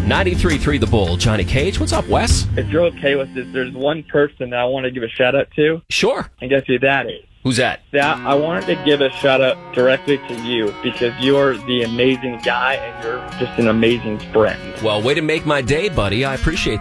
93.3 The Bull, Johnny Cage. What's up, Wes? If you're okay with this, there's one person that I want to give a shout out to. Sure. And guess who that is? Who's that? I wanted to give a shout out directly to you because you're the amazing guy and you're just an amazing friend. Well, way to make my day, buddy. I appreciate